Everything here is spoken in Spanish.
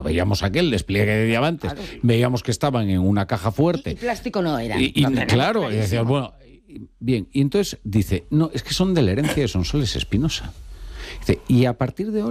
Veíamos aquel despliegue de diamantes, Claro. veíamos que estaban en una caja fuerte. Y plástico no era. Claro, y decías, bueno, bien. Y entonces dice, no, es que son de la herencia de Sonsoles Espinosa. Dice, y a partir de ahora